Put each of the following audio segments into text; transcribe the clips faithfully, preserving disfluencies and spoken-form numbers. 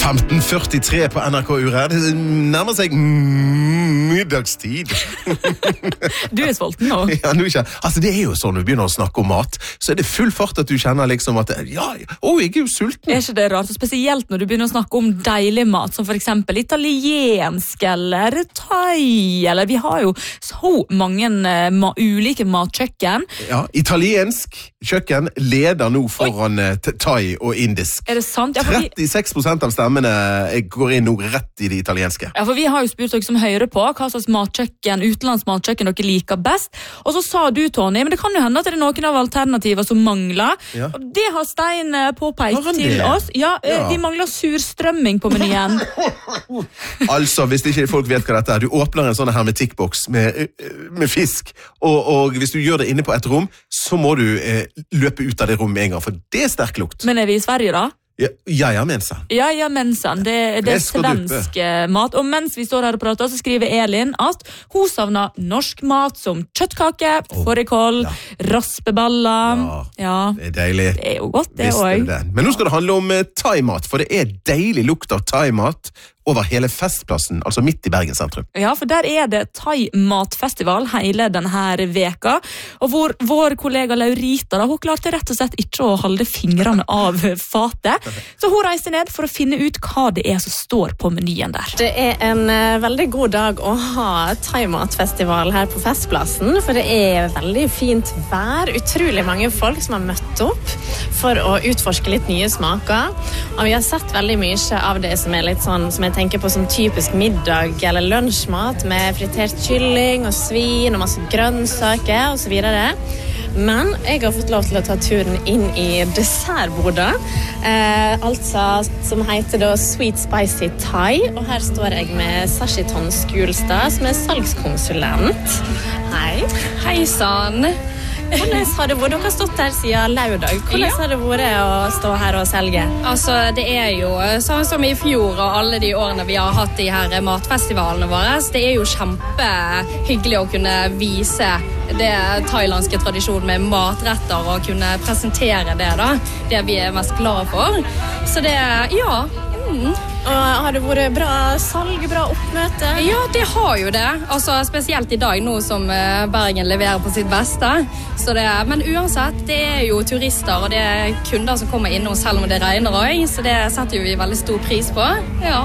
femten førtitre på N R K-uret. Det nærmer seg middagstid. Du er sulten nå. Ja, nå ikke. Altså, det er jo sånn, når vi begynner å snakke om mat, så er det full fart at du kjenner liksom at, ja, å, jeg er jo sulten. Er ikke det rart? Spesielt når du begynner å snakke om deilig mat, som for eksempel italiensk eller thai, eller vi har jo så mange uh, ma ulike matkjøkken. Ja, italiensk kjøkken leder nå foran uh, thai og indisk. Er det sant? Ja, vi... trettiseks prosent av stemmene går inn nå rett i det italienske. Ja, for vi har jo spurt dere som hører på hva slags matkjøkken, utenlands matkjøkken dere liker best. Og så sa du, Tony, men det kan jo hende at det er noen av alternativer som mangler. Ja. Og det har Stein påpekt til oss. Ja, ja, vi mangler surstrømming på menyen. Altså, hvis ikke folk vet hva dette er, du åpner en sånn hermetikkboks med, med fisk, og, og hvis du gjør det inne på et rom, så må du eh, løpe ut av det rommet en gang, for det er sterk lukt. Men er vi i Sverige da? Ja, ja, ja, mensan. Ja, ja, mensan. Det, det er svensk mat. Og mens vi står her og prater, så skriver Elin at hun savner norsk mat som kjøttkake, oh, fårikål, ja. raspeballer. Ja, ja, det er deilig. Det er jo godt, det også. Men nå skal det handle om uh, thai-mat, for det er deilig lukt av thai-mat over hele festplassen, altså midt i Bergen sentrum. Ja, for der er det thai-matfestival hele denne veka, og hvor vår kollega Laurita, da, hun klarte rett og slett ikke å holde fingrene av fatet, så hun reiser ned for å finne ut hva det er som står på menyen der. Det er en uh, veldig god dag å ha thai-matfestival her på festplassen, for det er veldig fint vær, utrolig mange folk som har møtt opp for å utforske litt nye smaker, og vi har sett veldig mye av det som er litt sånn, som jeg tenker på som typisk middag eller lunsjmat med fritert kylling og svin og masse grønnsaker og så videre. Men jeg har fått lov til å ta turen inn i dessertboda, eh, altså som heter da Sweet Spicy Thai, og her står jeg med Sashiton Skulstad, som er salgskonsulent. Hei. Hei sann. Hvordan har det vært? Dere har stått her siden lørdag. Hvordan har det vært å stå her og selge? Altså, det er jo sånn som i fjor og alle de årene vi har hatt de her matfestivalene våre. Det er jo kjempehyggelig å kunne vise det thailandske tradisjonen med matretter og kunne presentere det da. Det vi er mest glade for. Så det, ja... Mm. Og har det vært bra salg, bra oppmøte? Ja, det har jo det. Altså, spesielt i dag nå som Bergen leverer på sitt beste. Så det, men uansett, det er jo turister og det er kunder som kommer innom selv om det regner også. Så det setter vi veldig stor pris på. Ja.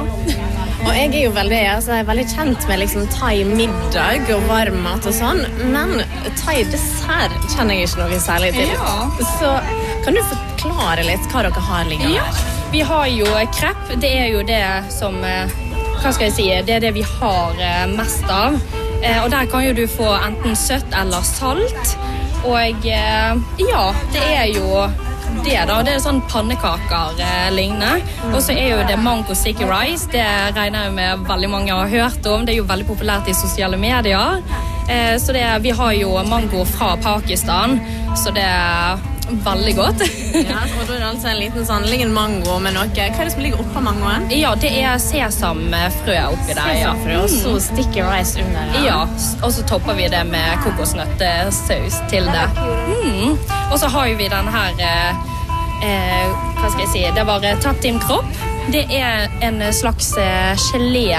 Og jeg er jo veldig, altså, jeg er veldig kjent med liksom, thai-middag og varmmat og sånn, men thai-dessert kjenner jeg ikke noe særlig til. Ja. Så kan du forklare litt hva dere har liggende ja. her? Vi har jo krepp, det er jo det som, hva skal jeg si, det er det vi har mest av. Og der kan jo du få enten søtt eller salt. Og ja, det er jo det da, det er sånn pannekaker lignende. Og så er jo det mango sticky rice, det regner jeg med veldig mange har hørt om. Det er jo veldig populært i sosiale medier. Så det, vi har jo mango fra Pakistan, så det er veldig godt. Ja, og da er det altså en liten sånn liggende mango med noe. Hva er det som ligger oppå mangoen? Ja, det er sesamfrø oppi der. Sesamfrø, ja. Og så sticky rice under. Ja, og så topper vi det med kokosnøttsaus til det. Mm. Og så har vi den her, eh, hva skal jeg si, det var Taptim Kropp. Det er en slags gelé.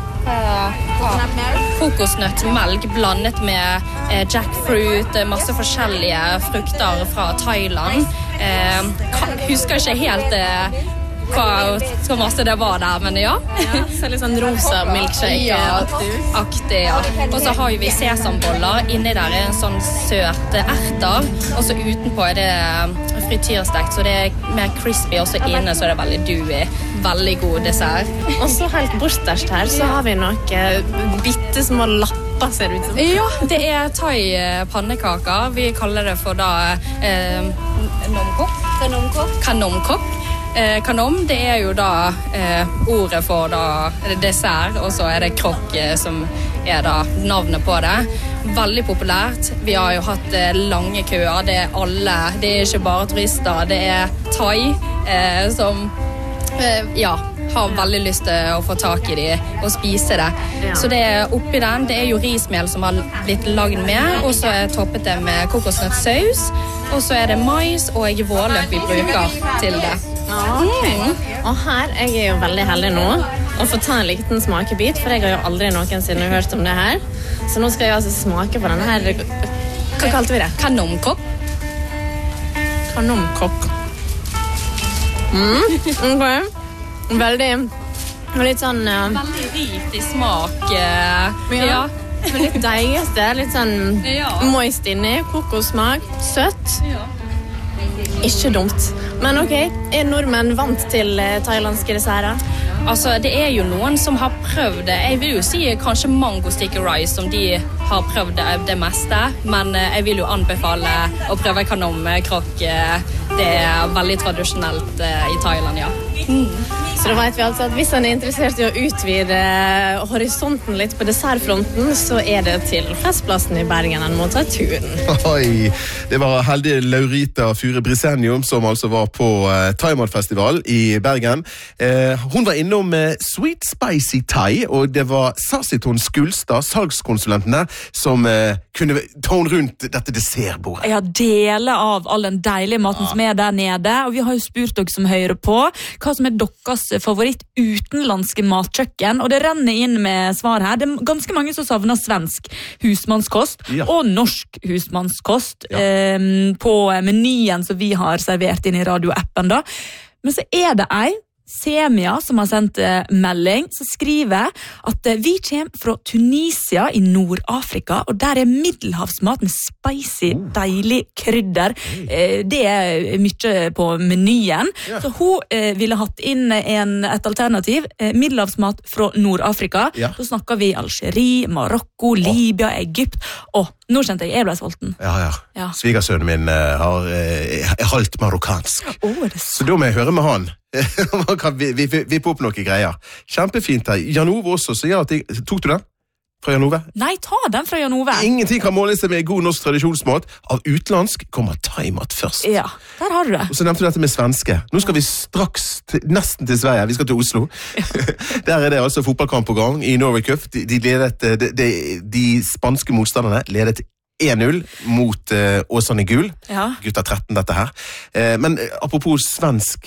Kokosnøttmelk blandet med eh, jackfruit, masse forskjellige frukter fra Thailand. Eh, husker ikke helt eh, hva, hva masse det var der, men ja. Ja, så litt sånn rosa milkshake. Ja, aktig, ja. Og så har vi sesamboller. Inni der er en sånn søt erter, og så utenpå er det frityrstekt, så det er mer crispy, og så inne så er det veldig dewy. Veldig god dessert. Og så helt bortest her så har vi noen bitte små lapper, ser det ut som. Ja, det er thai-pannekaker. Vi kaller det for da eh, nomkok. Kanomkok. Kanomkok. Eh, kanom, det er jo da eh, ordet for da dessert, og så er det krokk eh, som er da navnet på det. Veldig populært. Vi har jo hatt eh, lange køer. Det er alle, det er ikke bare turister, det er thai eh, som eh, ja, har veldig lyst til å få tak i det og spise det. Ja. Så det er oppi den, det er jo rismel som har blitt lagd med, og så er toppet det med kokosnøttsaus, og så er det mais og vårløk vi bruker til det. Okay. Og her, jeg er jo veldig heldig nå å få ta en liten smakebit, for jeg har jo aldri noensinne hørt om det her. Så nå skal jeg altså smake på denne her. Hva kalte vi det? Kanomkokk. Kanomkokk. Mm, ok. Veldig, litt sånn... Uh, veldig rikt i smak. Uh, ja. ja. Litt deigeste, litt sånn ja. Moist inni, kokossmak, søtt. Ja. Ikke dumt. Men ok, er nordmenn vant til thailandske desserter? Altså, det er jo noen som har prøvd det. Jeg vil jo si kanskje mango sticky rice, som de har prøvd det meste. Men jeg vil jo anbefale å prøve kanomkrokk. Det er veldig tradisjonelt i Thailand, ja. Mm. Så da vet vi altså at hvis han er interessert i å utvide horisonten litt på dessertfronten, så er det til Festplassen i Bergen han må ta turen. Oi, det var heldig Laurita Fure Brisenium som altså var på uh, Thai-matfestival i Bergen. Uh, hun var innom uh, Sweet Spicy Thai, og det var Sasiton Skulstad, salgskonsulentene, som uh, kunne ta hun rundt dette dessertbordet. Ja, dele av all den deilige maten ja. Som er der nede, og vi har jo spurt dere som hører på, hva som er deres favoritt utenlandske matkjøkken, og det renner inn med svar her. Det er ganske mange som savner svensk husmannskost ja. Og norsk husmannskost ja. eh, på menyen som vi har servert inn i radioappen da. Men så er det ei Semia som har sendt eh, melding, som skriver at eh, vi kommer fra Tunisia i Nord-Afrika, og der er middelhavsmat med spicy, oh. deilig krydder. Eh, det er mye på menyen. Yeah. Så hun eh, ville hatt inn en, et alternativ, eh, middelhavsmat fra Nord-Afrika. Yeah. Så snakker vi Algerie, Marokko, Libya, oh. Egypt, og nå kjente jeg, jeg ble sulten. Ja, ja. ja. Svigersønnen min uh, har, uh, er halvt marokkansk. Oh, det så... så da må jeg høre med han. vi, vi, vi, vi på opp noen greier. Kjempefint her. Jan Ove også, så ja, jeg, tok du den? Fra Jan Ove? Nei, ta den fra Jan Ove. Ingenting kan måle seg med god norsk tradisjonsmat. Av utenlandsk kommer thaimat først. Ja, der har du det. Og så nevnte du dette med svenske. Nå skal vi straks til, nesten til Sverige. Vi skal til Oslo. Der er det altså fotballkamp på gang i Norway Cup. De, de, ledet, de, de, de spanske motstanderne ledet en null mot uh, Åsane Gul. Ja. Gutta tretten dette her. Uh, men uh, apropos svensk,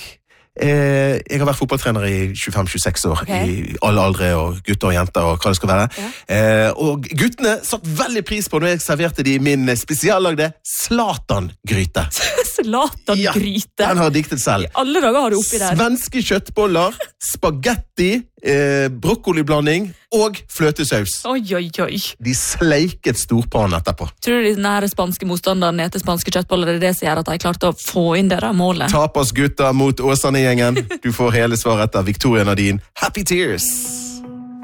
uh, jeg har vært fotballtrener i tjuefem til tjueseks år, okay. I alle aldre, og gutter og jenter, og hva det skal være. Ja. Uh, og guttene satt veldig pris på når jeg serverte de min spesiallagde Zlatan-gryte. Zlatan-gryte? Ja, den har diktet selv. I alle dager har du oppi der. Svenske kjøttboller, spagetti, eh, brokkoliblanding og fløtesaus. Oi, oi, oi. De sleiket storpanen etterpå. Tror du de nære spanske motstanderne etter spanske kjøttboller, det er det som gjør at de klarte å få inn det der målet? Tapas gutter mot Åsane-gjengen. Du får hele svaret etter Victoria Nadine. Happy Tears!